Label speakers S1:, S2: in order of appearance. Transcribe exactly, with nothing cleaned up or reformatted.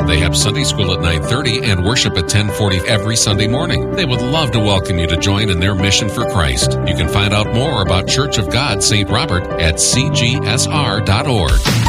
S1: They have Sunday school at nine thirty and worship at ten forty every Sunday morning. They would love to welcome you to join in their mission for Christ. You can find out more about Church of God Saint Robert at c g s r dot org.